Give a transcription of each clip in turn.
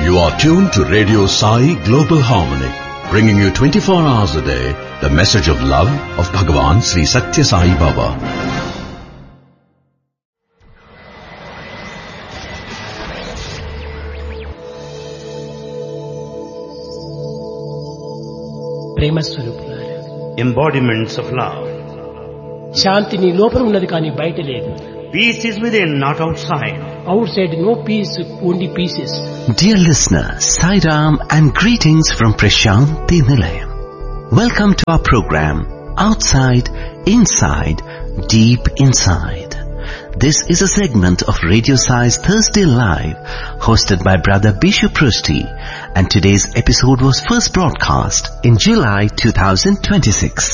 You are tuned to Radio Sai Global Harmony, bringing you 24 hours a day the message of love of Bhagavan Sri Satya Sai Baba. ప్రేమ స్వరూపులారా, embodiments of love. శాంతి నీ లోపల ఉన్నది కానీ బయట లేదు. Peace is within, not outside. Out side no piece, only pieces. Dear listener, Sairam and greetings from Prashanti Nilayam. Welcome to our program, Outside, Inside, Deep Inside. This is a segment of Radio Sai's Thursday Live, hosted by Brother Bishu Prusti, and today's episode was first broadcast in July 2026.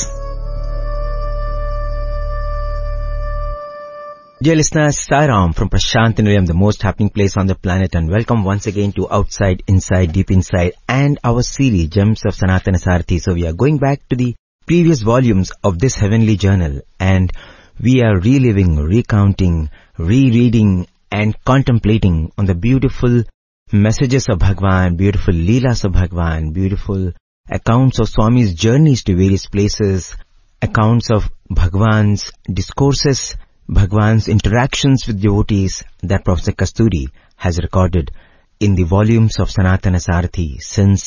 Dear listeners, Sairam from Prashanti Nilayam, the most happening place on the planet, and welcome once again to Outside, Inside, Deep Inside and our series, Gems of Sanatana Sarathi. So we are going back to the previous volumes of this heavenly journal, and we are reliving, recounting, rereading and contemplating on the beautiful messages of Bhagwan, beautiful Leelas of Bhagwan, beautiful accounts of Swami's journeys to various places, accounts of Bhagwan's discourses, Bhagwan's interactions with devotees that Professor Kasturi has recorded in the volumes of Sanatana Sarathi since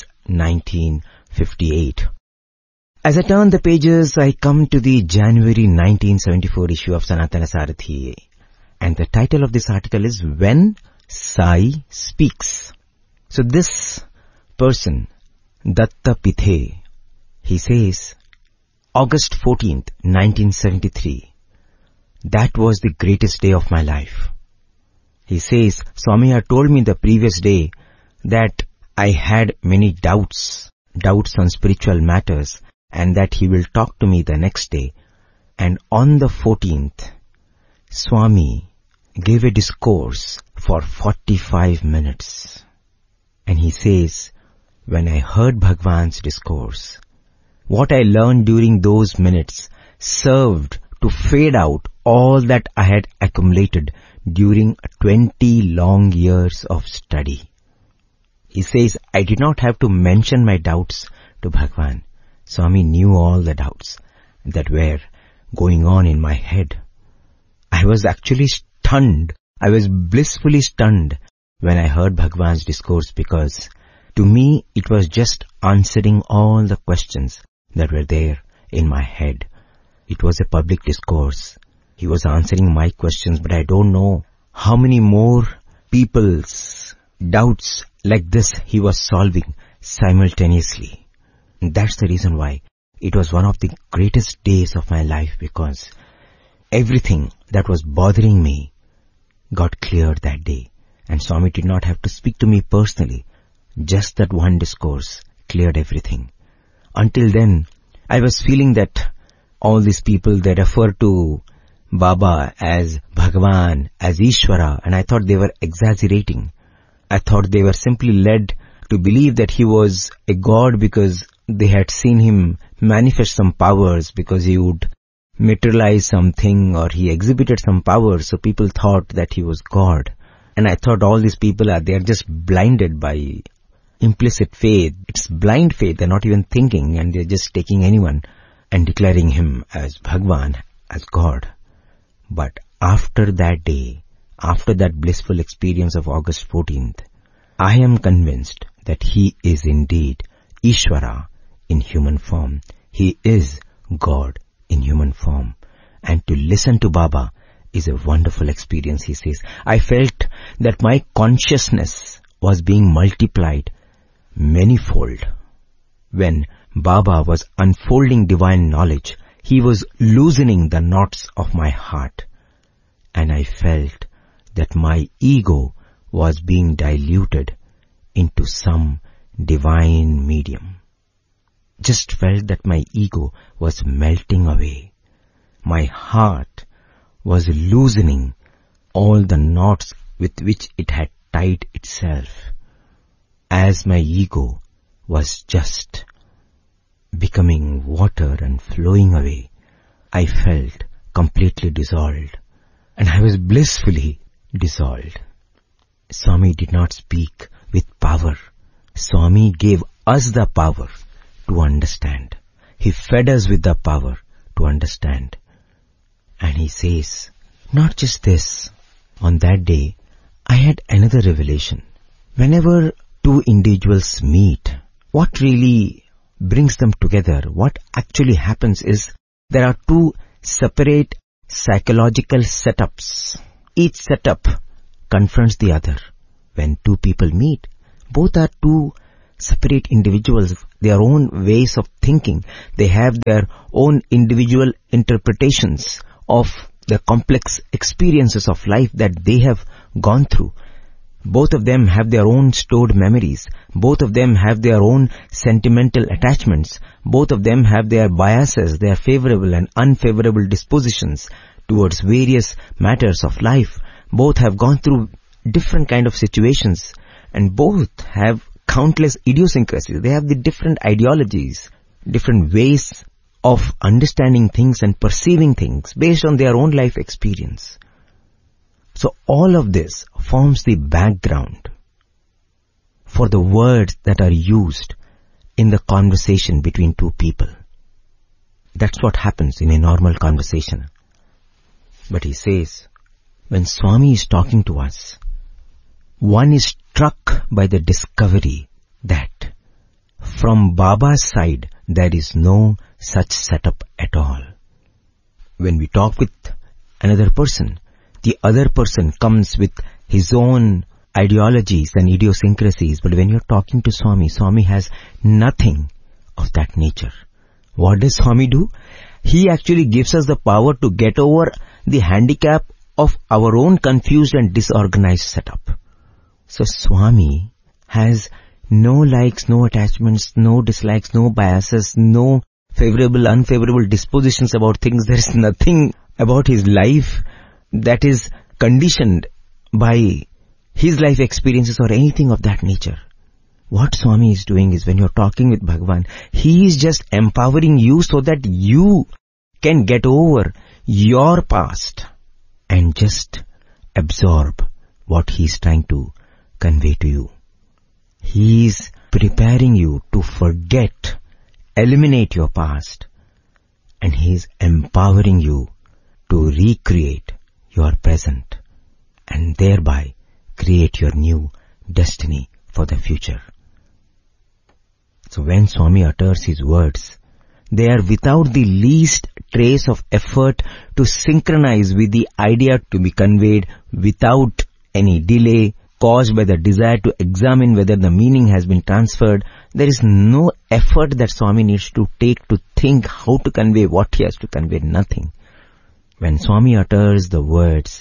1958. As I turn the pages, I come to the January 1974 issue of Sanatana Sarathi, and the title of this article is When Sai Speaks. So this person, Datta Pithe, he says, August 14th, 1973, that was the greatest day of my life. He says, Swami had told me the previous day that I had many doubts on spiritual matters, and that he will talk to me the next day. And on the 14th, Swami gave a discourse for 45 minutes. And he says, when I heard Bhagwan's discourse, what I learned during those minutes served to fade out all that I had accumulated during 20 long years of study. He says, I did not have to mention my doubts to Bhagwan. Swami knew all the doubts that were going on in my head. I was actually stunned. I was blissfully stunned when I heard Bhagwan's discourse, because to me it was just answering all the questions that were there in my head. It was a public discourse. He was answering my questions, but I don't know how many more people's doubts like this he was solving simultaneously. And that's the reason why it was one of the greatest days of my life, because everything that was bothering me got cleared that day. And Swami did not have to speak to me personally. Just that one discourse cleared everything. Until then, I was feeling that all these people, they refer to Baba as Bhagavan, as Ishvara, and I thought they were exaggerating. I thought they were simply led to believe that he was a god because they had seen him manifest some powers, because he would materialize something or he exhibited some powers, so people thought that he was God. And I thought all these people they are just blinded by implicit faith. It's blind faith, they're not even thinking, and they're just taking anyone and declaring him as Bhagwan, as God. But after that day, after that blissful experience of August 14th, I am convinced that he is indeed Ishvara in human form. He is God in human form. And to listen to Baba is a wonderful experience, he says. I felt that my consciousness was being multiplied manyfold. When Baba was unfolding divine knowledge, he was loosening the knots of my heart. And I felt that my ego was being diluted into some divine medium. Just felt that my ego was melting away. My heart was loosening all the knots with which it had tied itself. As my ego was just becoming water and flowing away, I felt completely dissolved, and I was blissfully dissolved. Swami did not speak with power. Swami gave us the power to understand. He fed us with the power to understand. And he says, not just this, on that day, I had another revelation. Whenever two individuals meet, what really brings them together, what actually happens is, there are two separate psychological setups. Each setup confronts the other. When two people meet, both are two separate individuals, their own ways of thinking. They have their own individual interpretations of the complex experiences of life that they have gone through. Both of them have their own stored memories. Both of them have their own sentimental attachments. Both of them have their biases, their favorable and unfavorable dispositions towards various matters of life. Both have gone through different kind of situations, and both have countless idiosyncrasies. They have the different ideologies, different ways of understanding things and perceiving things based on their own life experience. So all of this forms the background for the words that are used in the conversation between two people. That's what happens in a normal conversation. But he says, when Swami is talking to us, one is struck by the discovery that from Baba's side there is no such setup at all. When we talk with another person, the other person comes with his own ideologies and idiosyncrasies. But when you're talking to Swami, Swami has nothing of that nature. What does Swami do? He actually gives us the power to get over the handicap of our own confused and disorganized setup. So Swami has no likes, no attachments, no dislikes, no biases, no favorable, unfavorable dispositions about things. There is nothing about his life that is conditioned by his life experiences or anything of that nature. What Swami is doing is, when you're talking with Bhagavan, he is just empowering you so that you can get over your past and just absorb what he's trying to convey to you. He is preparing you to forget, eliminate your past, and he is empowering you to recreate your present and thereby create your new destiny for the future. So when Swami utters his words, they are without the least trace of effort to synchronize with the idea to be conveyed, without any delay caused by the desire to examine whether the meaning has been transferred. There is no effort that Swami needs to take to think how to convey what he has to convey. Nothing. When Swami utters the words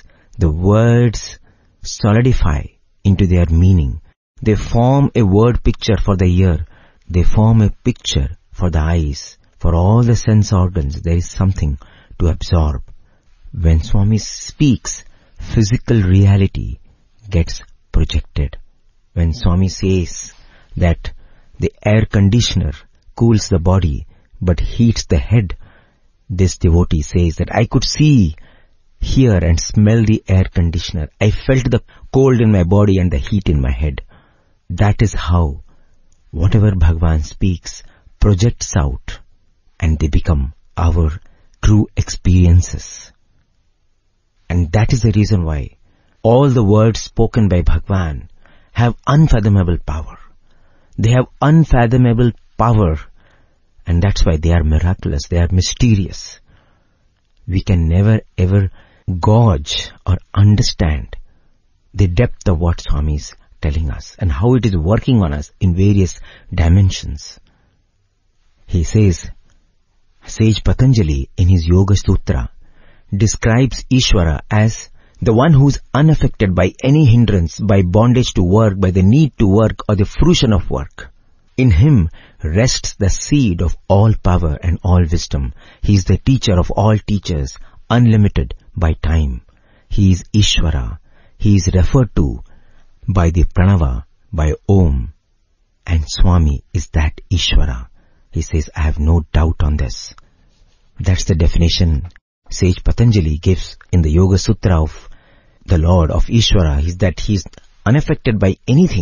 solidify into their meaning. They form a word picture for the ear. They form a picture for the eyes. For all the sense organs, there is something to absorb. When Swami speaks, physical reality gets projected. When Swami says that the air conditioner cools the body but heats the head, this devotee says that I could see, hear and smell the air conditioner. I felt the cold in my body and the heat in my head. That is how whatever Bhagavan speaks projects out, and they become our true experiences. And that is the reason why all the words spoken by Bhagavan have unfathomable power. They have unfathomable power, and that's why they are miraculous, they are mysterious. We can never ever gauge or understand the depth of what Swami is telling us and how it is working on us in various dimensions. He says, Sage Patanjali in his Yoga Sutra describes Ishvara as the one who is unaffected by any hindrance, by bondage to work, by the need to work or the fruition of work. In him rests the seed of all power and all wisdom. He is the teacher of all teachers, unlimited by time. He is Ishvara. He is referred to by the Pranava, by Om. And Swami is that Ishvara. He says, I have no doubt on this. That's the definition Sage Patanjali gives in the Yoga Sutra of the Lord, of Ishvara, is that he is unaffected by anything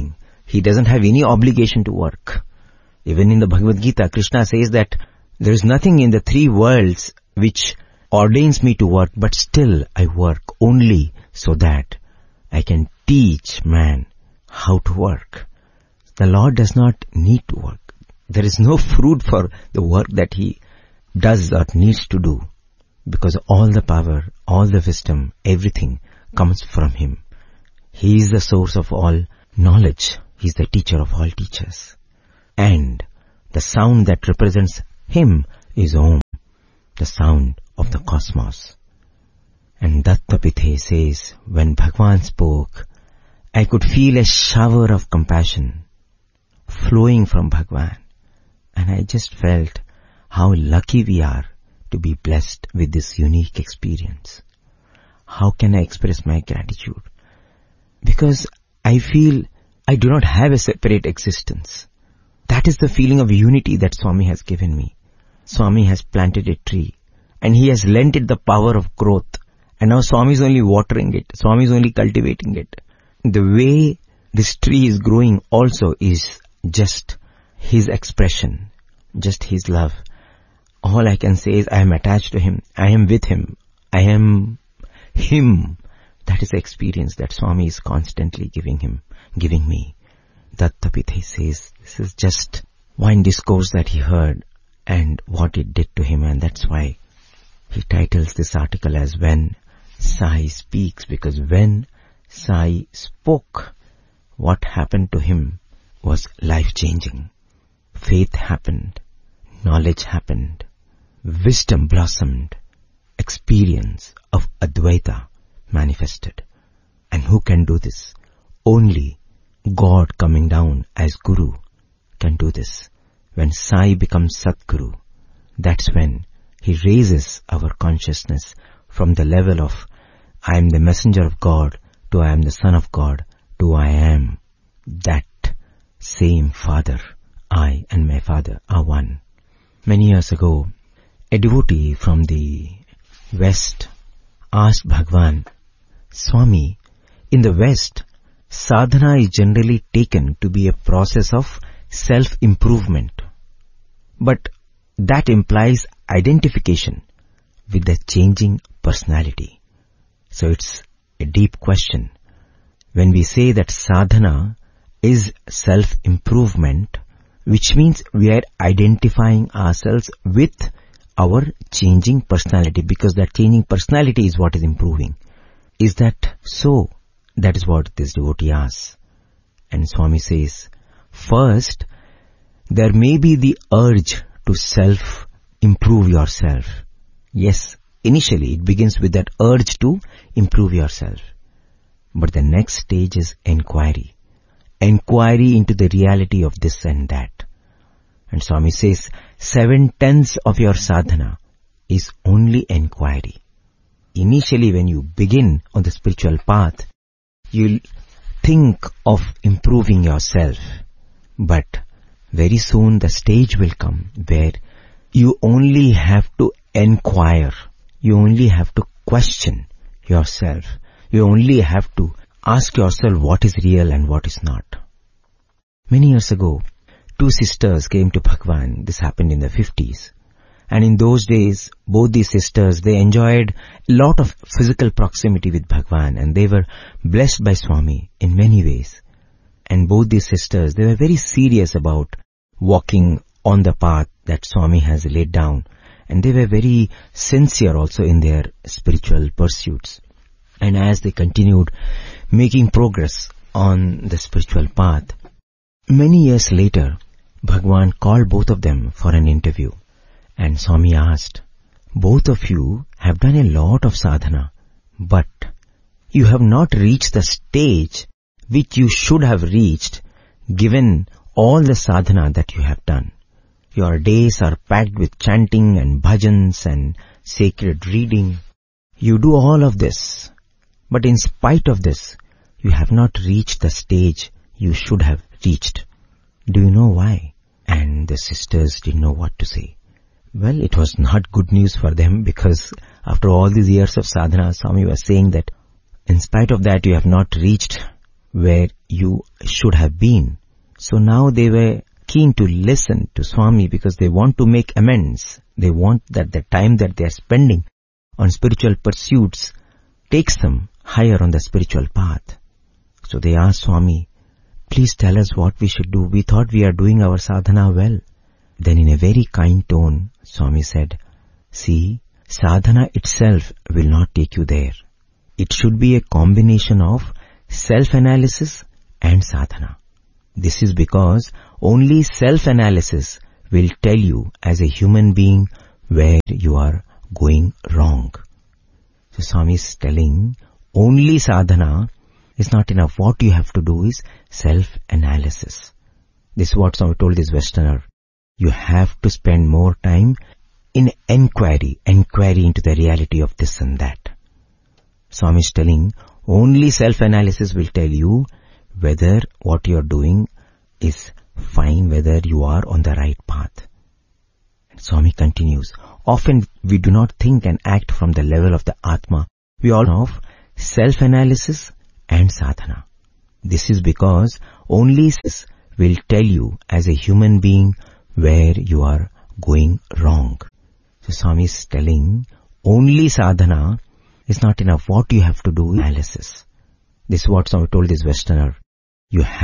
He doesn't have any obligation to work. Even in the Bhagavad Gita, Krishna says that there is nothing in the three worlds which ordains me to work, but still I work only so that I can teach man how to work. The Lord does not need to work. There is no fruit for the work that he does or needs to do, because all the power, all the wisdom, everything comes from him. He is the source of all knowledge. He is the teacher of all teachers. And the sound that represents him is Om, the sound of the cosmos. And Dattapithe says, when Bhagwan spoke, I could feel a shower of compassion flowing from Bhagwan. And I just felt how lucky we are to be blessed with this unique experience. How can I express my gratitude? Because I feel I do not have a separate existence. That is the feeling of unity that Swami has given me. Swami has planted a tree and he has lent it the power of growth. And now Swami is only watering it. Swami is only cultivating it. The way this tree is growing also is just his expression, just his love. All I can say is I am attached to him. I am with him. I am him. That is the experience that Swami is constantly giving me. Dattapithe says this is just one discourse that he heard and what it did to him, and that's why he titles this article as When Sai Speaks, because when Sai spoke, what happened to him was life-changing. Faith happened, knowledge happened, wisdom blossomed, experience of Advaita manifested. And who can do this? Only God coming down as Guru can do this. When Sai becomes Satguru, that's when he raises our consciousness from the level of I am the messenger of God to I am the son of God to I am that same Father. I and my Father are one. Many years ago, a devotee from the West asked Bhagwan, Swami, in the West, sadhana is generally taken to be a process of self-improvement. But that implies identification with the changing personality. So it's a deep question. When we say that sadhana is self-improvement, which means we are identifying ourselves with our changing personality, because that changing personality is what is improving. Is that so? That is what this devotee asks. And Swami says, first, there may be the urge to self-improve yourself. Yes, initially it begins with that urge to improve yourself. But the next stage is inquiry. Inquiry into the reality of this and that. And Swami says, 7/10 of your sadhana is only inquiry. Initially when you begin on the spiritual path, you'll think of improving yourself. But very soon the stage will come where you only have to inquire. You only have to question yourself. You only have to ask yourself what is real and what is not. Many years ago, 2 sisters came to Bhagwan. This happened in the 50s. And in those days, both these sisters, they enjoyed a lot of physical proximity with Bhagwan, and they were blessed by Swami in many ways. And both these sisters, they were very serious about walking on the path that Swami has laid down. And they were very sincere also in their spiritual pursuits. And as they continued making progress on the spiritual path, many years later, Bhagwan called both of them for an interview. And Swami asked, both of you have done a lot of sadhana, but you have not reached the stage which you should have reached given all the sadhana that you have done. Your days are packed with chanting and bhajans and sacred reading. You do all of this, but in spite of this, you have not reached the stage you should have reached. Do you know why? And the sisters didn't know what to say. Well, it was not good news for them, because after all these years of sadhana, Swami was saying that in spite of that you have not reached where you should have been. So now they were keen to listen to Swami because they want to make amends. They want that the time that they are spending on spiritual pursuits takes them higher on the spiritual path. So they asked Swami, please tell us what we should do. We thought we are doing our sadhana well. Then in a very kind tone, Swami said, see, sadhana itself will not take you there. It should be a combination of self-analysis and sadhana. This is because only self-analysis will tell you as a human being where you are going wrong. So Swami is telling only sadhana is not enough. What you have to do is self-analysis. This is what Swami told this Westerner. You have to spend more time in inquiry into the reality of this and that. Swami is telling only self-analysis will tell you whether what you are doing is fine, whether you are on the right path. Swami continues, often we do not think and act from the level of the Atma. We all know of self-analysis and sadhana. This is because only this will tell you as a human being where you are going wrong. So Swami is telling only sadhana is not enough. What you have to do is analysis. This is what Swami told this Westerner. You have